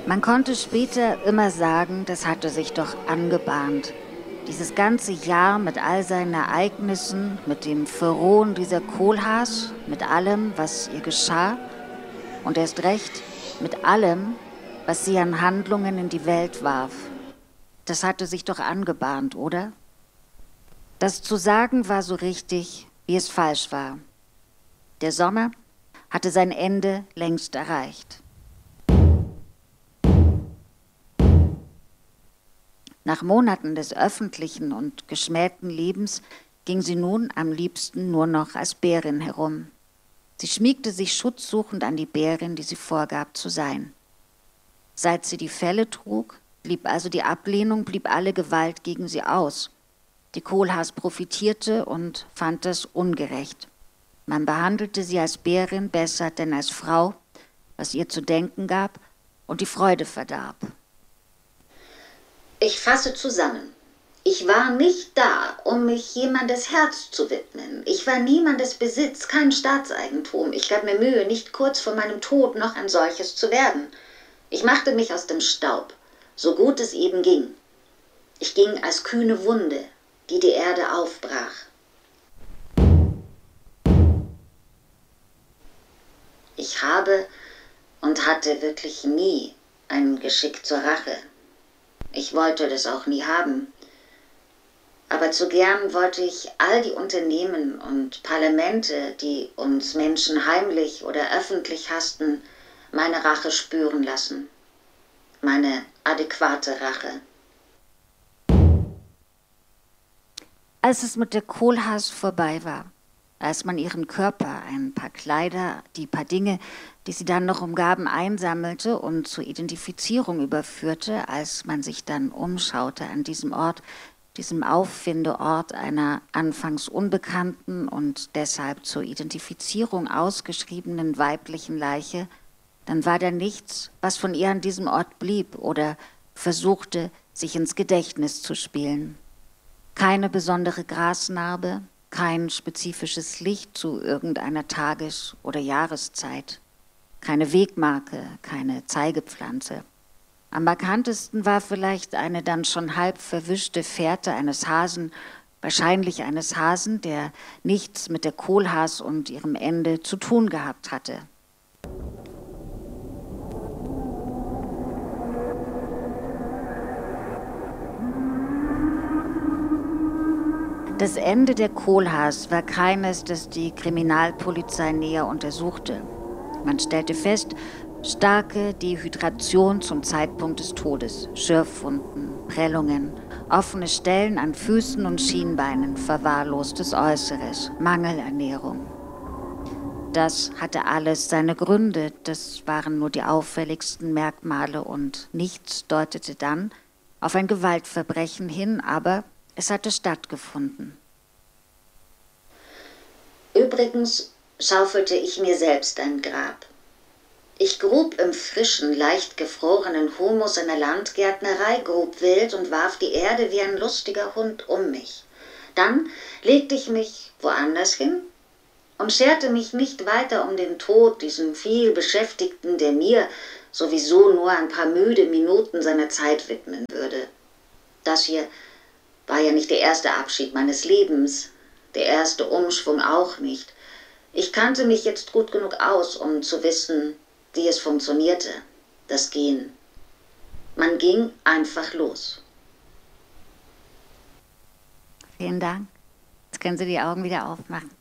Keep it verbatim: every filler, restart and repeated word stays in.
Man konnte später immer sagen, das hatte sich doch angebahnt. Dieses ganze Jahr mit all seinen Ereignissen, mit dem Verrohen dieser Kohlhaas, mit allem, was ihr geschah und erst recht mit allem, was sie an Handlungen in die Welt warf. Das hatte sich doch angebahnt, oder? Das zu sagen war so richtig, wie es falsch war. Der Sommer hatte sein Ende längst erreicht. Nach Monaten des öffentlichen und geschmähten Lebens ging sie nun am liebsten nur noch als Bärin herum. Sie schmiegte sich schutzsuchend an die Bärin, die sie vorgab zu sein. Seit sie die Felle trug, blieb also die Ablehnung, blieb alle Gewalt gegen sie aus. Die Kohlhaas profitierte und fand es ungerecht. Man behandelte sie als Bärin besser denn als Frau, was ihr zu denken gab und die Freude verdarb. Ich fasse zusammen. Ich war nicht da, um mich jemandes Herz zu widmen. Ich war niemandes Besitz, kein Staatseigentum. Ich gab mir Mühe, nicht kurz vor meinem Tod noch ein solches zu werden. Ich machte mich aus dem Staub, so gut es eben ging. Ich ging als kühne Wunde, die die Erde aufbrach. Ich habe und hatte wirklich nie ein Geschick zur Rache. Ich wollte das auch nie haben. Aber zu gern wollte ich all die Unternehmen und Parlamente, die uns Menschen heimlich oder öffentlich hassten, meine Rache spüren lassen. Meine adäquate Rache. Als es mit der Kohlhaas vorbei war, als man ihren Körper, ein paar Kleider, die paar Dinge, die sie dann noch umgaben, einsammelte und zur Identifizierung überführte, als man sich dann umschaute an diesem Ort, diesem Auffindeort einer anfangs unbekannten und deshalb zur Identifizierung ausgeschriebenen weiblichen Leiche, dann war da nichts, was von ihr an diesem Ort blieb oder versuchte, sich ins Gedächtnis zu spielen. Keine besondere Grasnarbe, kein spezifisches Licht zu irgendeiner Tages- oder Jahreszeit, keine Wegmarke, keine Zeigepflanze. Am markantesten war vielleicht eine dann schon halb verwischte Fährte eines Hasen, wahrscheinlich eines Hasen, der nichts mit der Kohlhaas und ihrem Ende zu tun gehabt hatte. Das Ende der Kohlhaas war keines, das die Kriminalpolizei näher untersuchte. Man stellte fest, starke Dehydration zum Zeitpunkt des Todes, Schürfwunden, Prellungen, offene Stellen an Füßen und Schienbeinen, verwahrlostes Äußeres, Mangelernährung. Das hatte alles seine Gründe, das waren nur die auffälligsten Merkmale und nichts deutete dann auf ein Gewaltverbrechen hin, aber es hatte stattgefunden. Übrigens schaufelte ich mir selbst ein Grab. Ich grub im frischen, leicht gefrorenen Humus einer Landgärtnerei, grub wild und warf die Erde wie ein lustiger Hund um mich. Dann legte ich mich woanders hin und scherte mich nicht weiter um den Tod, diesen vielbeschäftigten, der mir sowieso nur ein paar müde Minuten seiner Zeit widmen würde. Das hier war ja nicht der erste Abschied meines Lebens, der erste Umschwung auch nicht. Ich kannte mich jetzt gut genug aus, um zu wissen, wie es funktionierte, das Gehen. Man ging einfach los. Vielen Dank. Jetzt können Sie die Augen wieder aufmachen.